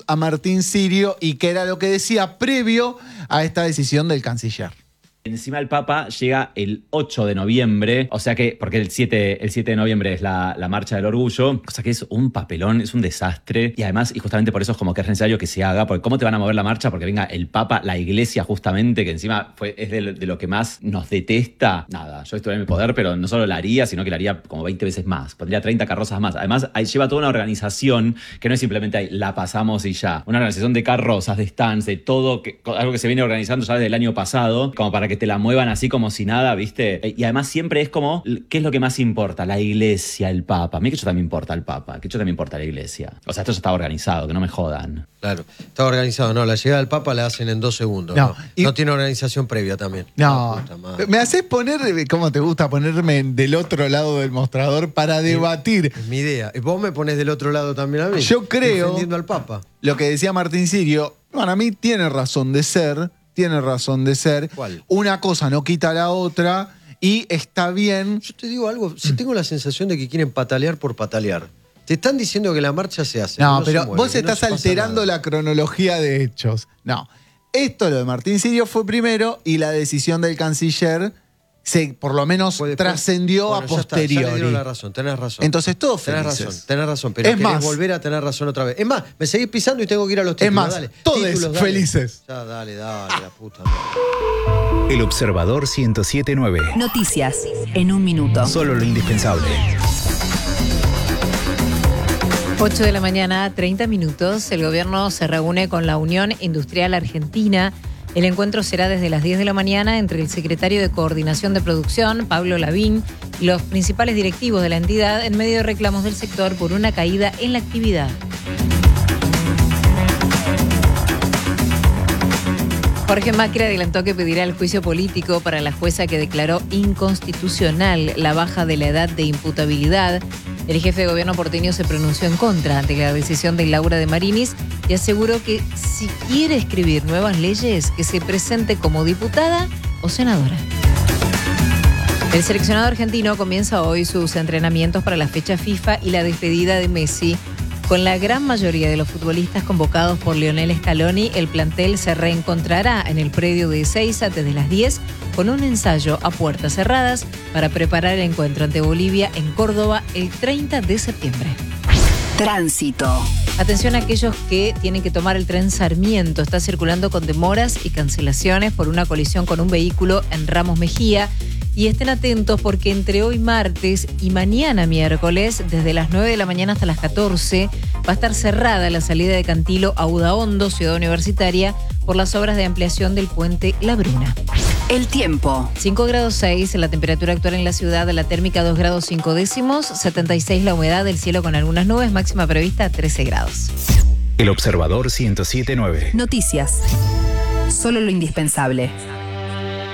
a Martín Sirio y qué era lo que decía previo a esta decisión del canciller. Encima el Papa llega el 8 de noviembre, o sea que, porque el 7 de noviembre es la marcha del orgullo, o sea que es un papelón, es un desastre. Y además, y justamente por eso es como que es necesario que se haga, porque ¿cómo te van a mover la marcha? Porque venga el Papa, la Iglesia justamente, que encima es de lo que más nos detesta. Nada, yo estuve en mi poder, pero no solo la haría, sino que la haría como 20 veces más. Pondría 30 carrozas más. Además, ahí lleva toda una organización que no es simplemente ahí, la pasamos y ya. Una organización de carrozas, de stands, de todo, algo que se viene organizando ya desde el año pasado, como para que te la muevan así como si nada, ¿viste? Y además siempre es como, ¿qué es lo que más importa? La Iglesia, el Papa. A mí que yo también importa el Papa, que yo también importa la Iglesia. O sea, esto ya está organizado, que no me jodan. Claro, está organizado. No, la llegada del Papa la hacen en 2 segundos. No tiene organización previa también. No, me haces poner, ¿cómo te gusta ponerme del otro lado del mostrador para debatir? Es mi idea. ¿Vos me ponés del otro lado también a mí? Yo creo, defendiendo al Papa. Lo que decía Martín Sirio, para mí tiene razón de ser. ¿Cuál? Una cosa no quita la otra y está bien. Yo te digo algo, si tengo la sensación de que quieren patalear por patalear. Te están diciendo que la marcha se hace. No, pero vos estás alterando la cronología de hechos. No, esto lo de Martín Sirio fue primero y la decisión del canciller por lo menos trascendió a posteriori. Ya le dieron la razón, tenés razón. Entonces todos felices. Tenés razón, pero es más, volver a tener razón otra vez. Es más, me seguís pisando y tengo que ir a los títulos. Es más, dale, todos títulos, felices. Ya, dale, la puta madre. El Observador 107.9. Noticias en un minuto. Solo lo indispensable. 8 de la mañana, 30 minutos. El gobierno se reúne con la Unión Industrial Argentina. El encuentro será desde las 10 de la mañana entre el secretario de Coordinación de Producción, Pablo Lavín, y los principales directivos de la entidad en medio de reclamos del sector por una caída en la actividad. Jorge Macri adelantó que pedirá el juicio político para la jueza que declaró inconstitucional la baja de la edad de imputabilidad. El jefe de gobierno porteño se pronunció en contra de la decisión de Laura de Marinis y aseguró que si quiere escribir nuevas leyes, que se presente como diputada o senadora. El seleccionado argentino comienza hoy sus entrenamientos para la fecha FIFA y la despedida de Messi. Con la gran mayoría de los futbolistas convocados por Lionel Scaloni, el plantel se reencontrará en el predio de Ezeiza desde las 10 con un ensayo a puertas cerradas para preparar el encuentro ante Bolivia en Córdoba el 30 de septiembre. Tránsito. Atención a aquellos que tienen que tomar el tren Sarmiento. Está circulando con demoras y cancelaciones por una colisión con un vehículo en Ramos Mejía. Y estén atentos porque entre hoy martes y mañana miércoles, desde las 9 de la mañana hasta las 14, va a estar cerrada la salida de Cantilo a Udaondo, Ciudad Universitaria, por las obras de ampliación del puente La Bruna. El tiempo. 5 grados 6, la temperatura actual en la ciudad, la térmica 2 grados 5 décimos, 76 la humedad del cielo con algunas nubes, máxima prevista 13 grados. El Observador 107.9. Noticias. Solo lo indispensable.